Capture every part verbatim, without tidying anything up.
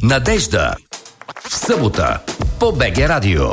Надежда. В събота по БГ Радио.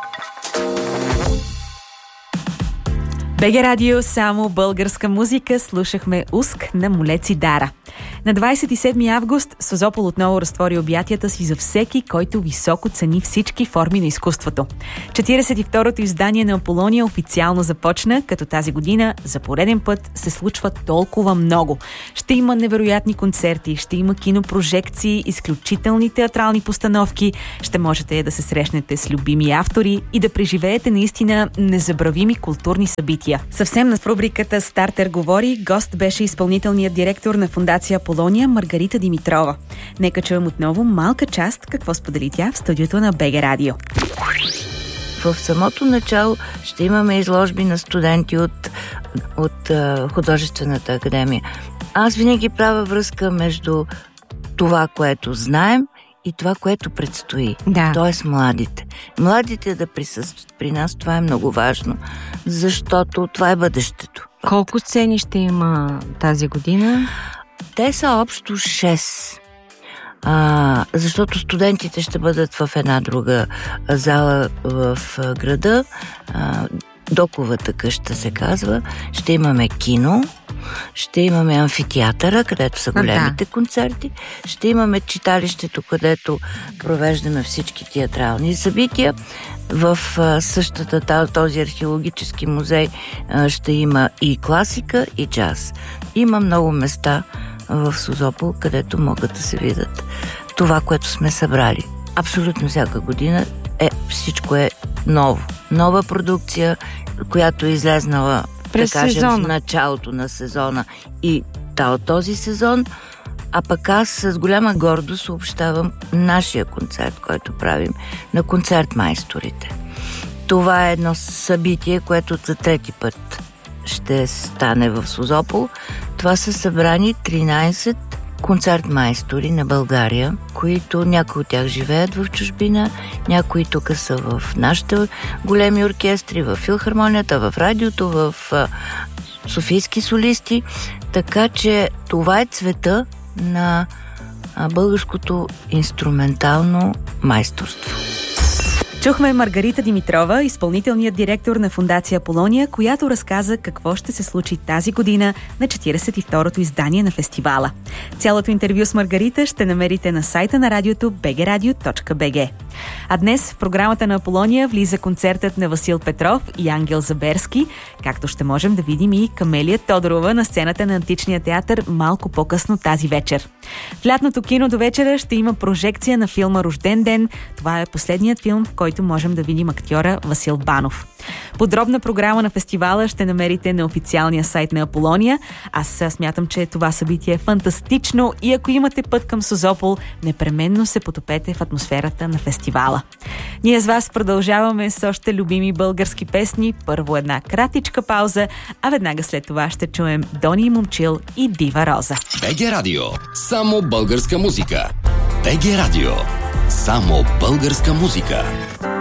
БГ Радио, само българска музика. Слушахме Уск на Молеци Дара. На двадесет и седми август Созопол отново разтвори обятията си за всеки, който високо цени всички форми на изкуството. четиридесет и второто издание на Аполония официално започна, като тази година за пореден път се случва толкова много. Ще има невероятни концерти, ще има кинопрожекции, изключителни театрални постановки, ще можете да се срещнете с любими автори и да преживеете наистина незабравими културни събития. Съвсем в рубриката Стартер говори, гост беше изпълнителният директор на фондация Аполония Маргарита Димитрова. Нека чуем отново малка част какво сподели тя в студиото на БГ Радио. В самото начало ще имаме изложби на студенти от, от uh, художествената академия. Аз винаги правя връзка между това, което знаем и това, което предстои. Да. Тоест младите. Младите да присъстват при нас, това е много важно, защото това е бъдещето. Колко сцени ще има тази година? Те са общо шест. А, защото студентите ще бъдат в една друга зала в града. А, Доковата къща се казва. Ще имаме кино, ще имаме амфитеатъра, където са големите да. концерти, ще имаме читалището, където провеждаме всички театрални събития. В същата този археологически музей ще има и класика, и джаз. Има много места в Созопол, където могат да се видят това, което сме събрали. Абсолютно всяка година е, всичко е ново. Нова продукция, която е излезнала, през да кажем, сезона. в началото на сезона и този сезон. А пък аз с голяма гордост съобщавам нашия концерт, който правим на концерт майсторите. Това е едно събитие, което за трети път ще стане в Созопол. Това са събрани тринадесет концертмайстори на България, които някои от тях живеят в чужбина, някои тук са в нашите големи оркестри, в филхармонията, в радиото, в софийски солисти. Така че това е цвета на българското инструментално майсторство. Чухме Маргарита Димитрова, изпълнителният директор на фондация Аполония, която разказа какво ще се случи тази година на четиридесет и второто издание на фестивала. Цялото интервю с Маргарита ще намерите на сайта на радиото би джи радио точка би джи. А днес в програмата на Аполония влиза концертът на Васил Петров и Ангел Заберски, както ще можем да видим и Камелия Тодорова на сцената на Античния театър малко по-късно тази вечер. В лятното кино до вечера ще има прожекция на филма Рожден ден. Това е последният филм, в който можем да видим актьора Васил Банов. Подробна програма на фестивала ще намерите на официалния сайт на Аполония. Аз смятам, че това събитие е фантастично и ако имате път към Созопол, непременно се потопете в атмосферата на фестивала. Ние с вас продължаваме с още любими български песни. Първо една кратичка пауза, а веднага след това ще чуем Дони Момчил и Дива Роза. БГ Радио. Само българска музика. БГ Радио. Само българска музика.